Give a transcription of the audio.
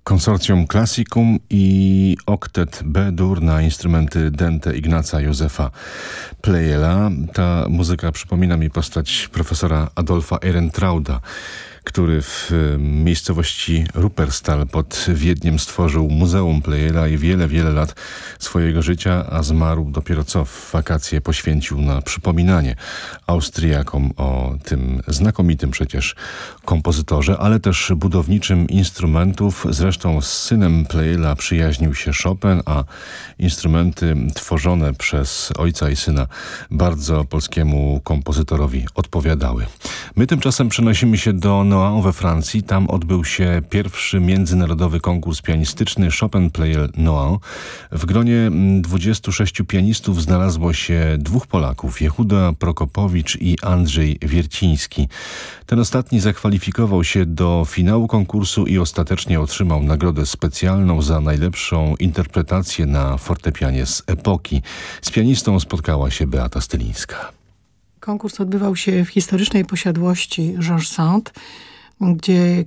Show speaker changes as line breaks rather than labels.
Konsorcjum Classicum i oktet B-dur na instrumenty Dente Ignaca Józefa Pleyela. Ta muzyka przypomina mi postać profesora Adolfa Ehrentrauda, który w miejscowości Rupperstal pod Wiedniem stworzył Muzeum Pleyela i wiele lat swojego życia, a zmarł dopiero co w wakacje poświęcił na przypominanie Austriakom o tym znakomitym przecież kompozytorze, ale też budowniczym instrumentów. Zresztą z synem Pleyela przyjaźnił się Chopin, a instrumenty tworzone przez ojca i syna bardzo polskiemu kompozytorowi odpowiadały. My tymczasem przenosimy się do Nohant we Francji. Tam odbył się pierwszy międzynarodowy konkurs pianistyczny Chopin-Pleyel-Nohant. W gronie 26 pianistów znalazło się dwóch Polaków, Jehuda Prokopowicz i Andrzej Wierciński. Ten ostatni zakwalifikował się do finału konkursu i ostatecznie otrzymał nagrodę specjalną za najlepszą interpretację na fortepianie z epoki. Z pianistą spotkała się Beata Stylińska.
Konkurs odbywał się w historycznej posiadłości Georges Sand, gdzie